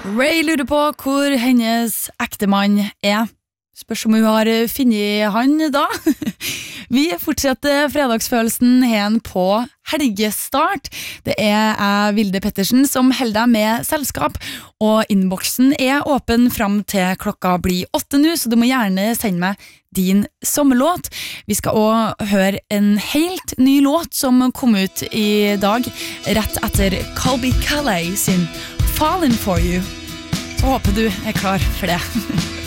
Ray lurer på hvor hennes ektemann Spørs om hun har funnet han da. Vi fortsetter fredagsfølelsen hen på helgestart. Det jeg, Vilde Pettersen, som holder deg med selskap, og innboksen åpen fram til klokka blir 8 nå, så du må gjerne sende meg din sommerlåt. Vi skal også høre en helt ny låt som kom ut i dag, rett etter Colby Calais sin Falling For You. Så håper du klar for det.